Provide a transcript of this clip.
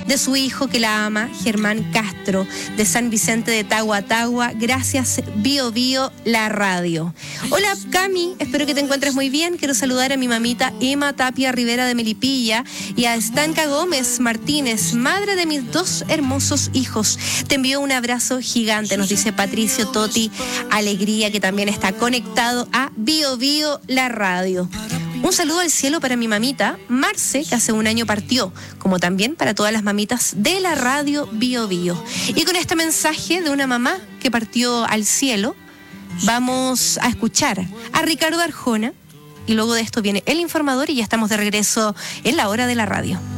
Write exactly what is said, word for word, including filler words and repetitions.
de su hijo que la ama, Germán Castro, de San Vicente de Tagua Tagua. Gracias, Bio Bio, la radio. Hola, Cami, espero que te encuentres muy bien. Quiero saludar a mi mamita Emma Tapia Rivera de Melipilla y a Estanca Gómez Martínez, madre de mis dos hermosos hijos. Te envío un abrazo gigante, nos dice Patricio Toti Alegría, que también está conectado a Bio Bio, la radio. Un saludo al cielo para mi mamita Marce, que hace un año partió, como también para todas las mamitas de la radio Bio Bio. Y con este mensaje de una mamá que partió al cielo, vamos a escuchar a Ricardo Arjona y luego de esto viene El Informador y ya estamos de regreso en la hora de la radio.